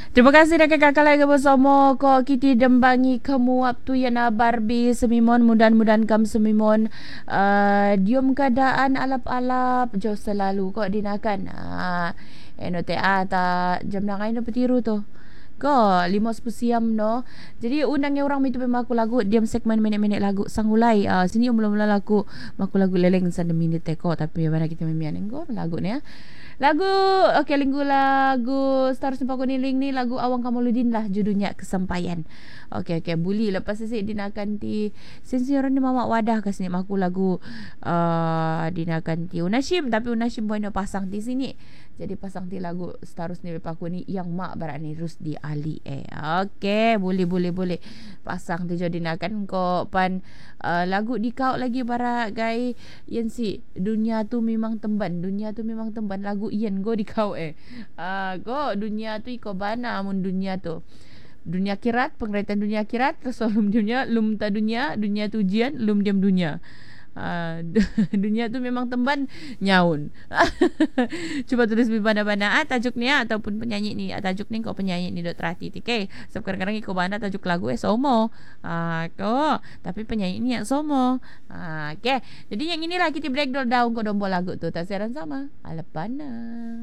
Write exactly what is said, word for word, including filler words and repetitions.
Terima kasih dah kakak lagi bersama ko kita dembangi kamu waktu yang Barbie semimon mudah-mudahan kam semimon uh, diam keadaan alap-alap jauh selalu kok dinakan. Ah, eno te ata jam nangai no petiru tu. Ko lima sepuluh siam no. Jadi undangnya orang itu memang aku lagu diam segmen minit-minit lagu sangulai. Uh, sini mula-mula lagu maku lagu leleng sande minit teko tapi mana kita memian engko lagu ni ya. Lagu okey linggu lagu Star Sempak Kuniling ni lagu Awang Kamaludin lah judulnya Kesampaian. Okey okey buli lepas sesi dinakan ti sensioran ni mamak wadah kas ni maku lagu uh, dinakan ti Unashim tapi Unashim boy no pasang di sini. Jadi pasang ti lagu Starus ni lepas aku ni yang mak barat ni Rusdi Ali eh. Okey boleh boleh boleh pasang ti jadi dinakan ko pan uh, lagu dikau lagi barat gai yen si dunia tu memang temban dunia tu memang temban lagu ian go dikau eh. Ah uh, go dunia tu iko bana mun dunia tu. Dunia akhirat, pengertian dunia akhirat terus lum dunia, lum ta dunia, dunia tu ujian, lum diam dunia. Uh, dunia tu memang temban nyaun. Cuba tulis di mana-mana ah, tajuk ni ah, ataupun penyanyi ni ah, tajuk ni kau penyanyi ni dok terhati okay. Sebab kadang-kadang iko bana tajuk lagu eh somo ah, ko tapi penyanyi ni yang somo ah, okay. Jadi yang inilah kita breakdown daun kau dombo lagu tu tak seran sama alepana.